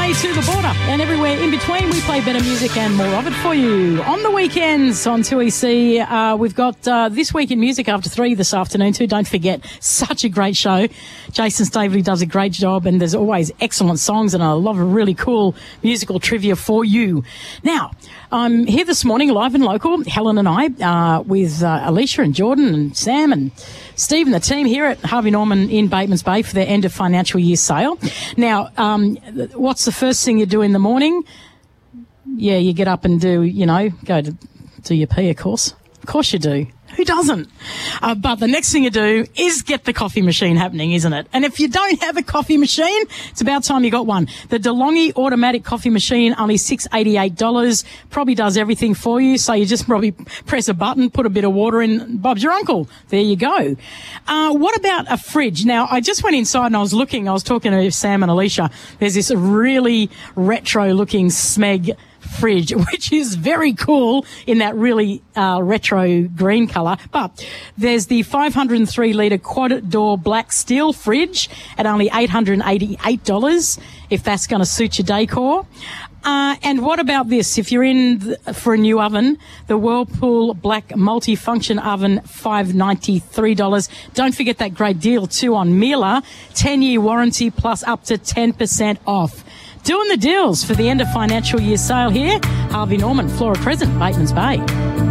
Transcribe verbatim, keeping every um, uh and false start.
Bay to the border and everywhere in between. We play better music and more of it for you. On the weekends on two E C, uh, we've got uh, This Week in Music after three this afternoon too. Don't forget, such a great show. Jason Staveley does a great job, and there's always excellent songs and a lot of really cool musical trivia for you. Now, I'm here this morning, live and local, Helen and I, uh, with uh, Alicia and Jordan and Sam and Steve and the team here at Harvey Norman in Batemans Bay for their end of financial year sale. Now, um, what's the first thing you do in the morning? Yeah, you get up and do, you know, go to do your pee, of course. Of course you do. Who doesn't? Uh, but the next thing you do is get the coffee machine happening, isn't it? And if you don't have a coffee machine, it's about time you got one. The DeLonghi automatic coffee machine, only six dollars and eighty-eight cents, probably does everything for you. So you just probably press a button, put a bit of water in, Bob's your uncle. There you go. Uh, what about a fridge? Now, I just went inside and I was looking, I was talking to Sam and Alicia. There's this really retro-looking Smeg fridge, which is very cool in that really uh, retro green colour. But there's the five hundred three litre quad door black steel fridge at only eight hundred eighty-eight dollars, if that's going to suit your decor. Uh, and what about this? If you're in th- for a new oven, the Whirlpool Black Multifunction Oven, five hundred ninety-three dollars. Don't forget that great deal too on Miele, ten-year warranty plus up to ten percent off. Doing the deals for the end of financial year sale here, Harvey Norman, Flora Crescent, Batemans Bay.